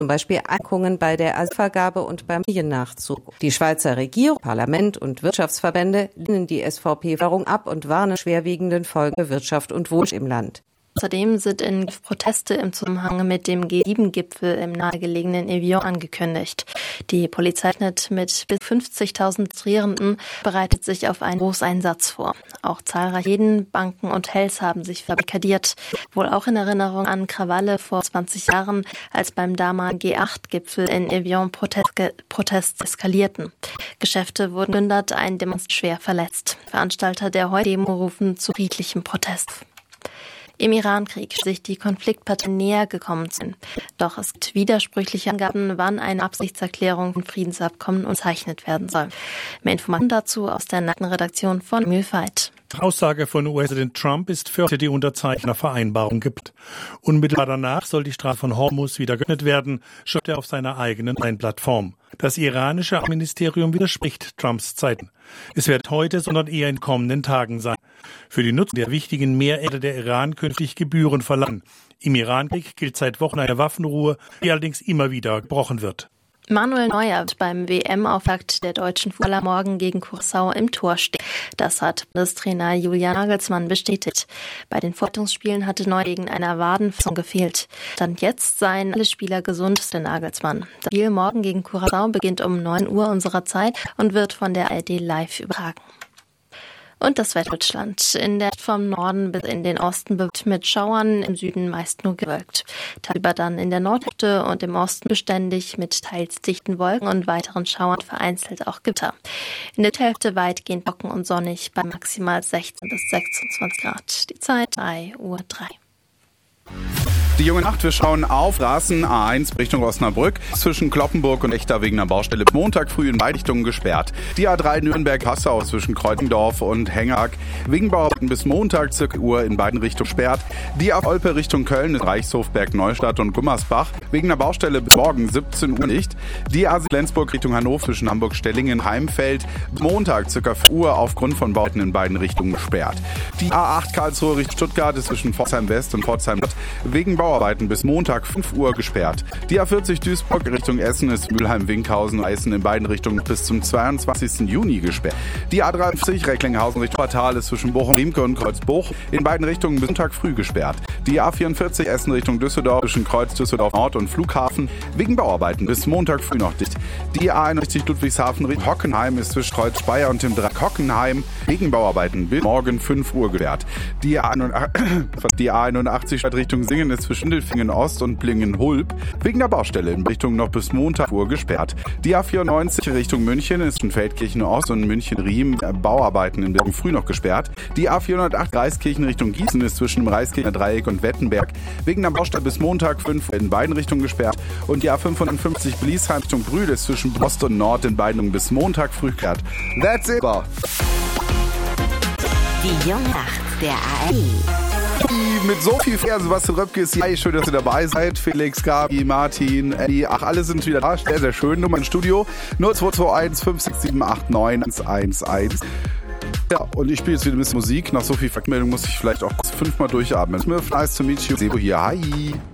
zum Beispiel Einschränkungen bei der Asylvergabe und beim Familiennachzug. Die Schweizer Regierung, Parlament und Wirtschaftsverbände lehnen die SVP-Förderung ab und warnen schwerwiegenden Folgen für Wirtschaft und Wohlstand im Land. Außerdem sind in Proteste im Zusammenhang mit dem G7-Gipfel im nahegelegenen Evian angekündigt. Die Polizei mit bis 50.000 Demonstrierenden bereitet sich auf einen Großeinsatz vor. Auch zahlreiche Läden, Banken und Hotels haben sich verbarrikadiert. Wohl auch in Erinnerung an Krawalle vor 20 Jahren, als beim damaligen G8-Gipfel in Evian Proteste eskalierten. Geschäfte wurden geplündert, ein Demonstrant schwer verletzt. Veranstalter der heutigen Demo rufen zu friedlichem Protest. Im Irankrieg sich die Konfliktparteien näher gekommen sind. Doch es gibt widersprüchliche Angaben, wann eine Absichtserklärung von Friedensabkommen unterzeichnet werden soll. Mehr Informationen dazu aus der Nachrichtenredaktion von Mühlveit. Aussage von US-Präsident Trump ist für die Unterzeichnervereinbarung gibt. Unmittelbar danach soll die Straße von Hormuz wieder geöffnet werden, schreibt er auf seiner eigenen Online-Plattform. Das iranische Ministerium widerspricht Trumps Zeiten. Es wird heute, sondern eher in kommenden Tagen sein. Für die Nutzung der wichtigen Meerenge der Iran künftig Gebühren verlangen. Im Irankrieg gilt seit Wochen eine Waffenruhe, die allerdings immer wieder gebrochen wird. Manuel Neuer wird beim WM-Auftakt der deutschen Fußballer morgen gegen Curaçao im Tor stehen. Das hat Bundestrainer Julian Nagelsmann bestätigt. Bei den Vorbereitungsspielen hatte Neuer wegen einer Wadenverletzung gefehlt. Stand jetzt seien alle Spieler gesund, ist der Nagelsmann. Das Spiel morgen gegen Curaçao beginnt um 9 Uhr unserer Zeit und wird von der ARD live übertragen. Und das Wetter Deutschland. In der vom Norden bis in den Osten bewölkt mit Schauern, im Süden meist nur gewölkt. Tagsüber dann in der Nordhälfte und im Osten beständig mit teils dichten Wolken und weiteren Schauern, vereinzelt auch Gewitter. In der Hälfte weitgehend trocken und sonnig bei maximal 16 bis 26 Grad. Die Zeit 3:03 Uhr. Die junge Nacht, wir schauen auf Straßen A1 Richtung Osnabrück, zwischen Cloppenburg und Echter wegen einer Baustelle. Montag früh in beide Richtungen gesperrt. Die A3 Nürnberg-Hassau zwischen Kreuzendorf und Hengerk wegen Bauarbeiten bis Montag circa Uhr in beiden Richtungen gesperrt. Die A Olpe Richtung Köln, Reichshofberg, Neustadt und Gummersbach wegen einer Baustelle bis morgen 17 Uhr nicht. Die A7 Flensburg Richtung Hannover zwischen Hamburg-Stellingen, Heimfeld Montag circa 4 Uhr aufgrund von Bauten in beiden Richtungen gesperrt. Die A8 Karlsruhe Richtung Stuttgart ist zwischen Pforzheim West und Pforzheim Nord wegen Bauarbeiten bis Montag 5 Uhr gesperrt. Die A40 Duisburg Richtung Essen ist Mülheim-Winkhausen, Essen in beiden Richtungen bis zum 22. Juni gesperrt. Die A53 Recklinghausen Richtung Portal ist zwischen Bochum-Riemke und Kreuzbuch in beiden Richtungen bis Montag früh gesperrt. Die A44 Essen Richtung Düsseldorf zwischen Kreuz Düsseldorf Nord und Flughafen wegen Bauarbeiten bis Montag früh noch dicht. Die A61 Ludwigshafen Richtung Hockenheim ist zwischen Kreuz Speyer und dem Dreieck Hockenheim wegen Bauarbeiten bis morgen 5 Uhr gesperrt. Die A81 Richtung Singen ist zwischen Sindelfingen Ost und Blingen-Hulb wegen der Baustelle in Richtung noch bis Montag Uhr gesperrt. Die A94 Richtung München ist in Feldkirchen Ost und München-Riem Bauarbeiten in Bergen früh noch gesperrt. Die A408 Reiskirchen Richtung Gießen ist zwischen dem Reiskirchener Dreieck und Wettenberg wegen der Baustelle bis Montag 5 Uhr in beiden Richtungen gesperrt. Und die A550 Bliesheim Richtung Brühl ist zwischen Ost und Nord in beiden Richtungen bis Montag früh gesperrt. That's it! Die junge Nacht der ARD. Mit so viel Fernsehen, Sebastian Röpke ist hier. Schön, dass ihr dabei seid. Felix, Gabi, Martin, Eddie. Ach, alle sind wieder da. Sehr, sehr schön. Nummer im Studio. 0221 567 111. Ja, und ich spiele jetzt wieder ein bisschen Musik. Nach so viel Vermeldung muss ich vielleicht auch 5-mal durchatmen. Smith, nice to meet you. Sebo hier. Hi.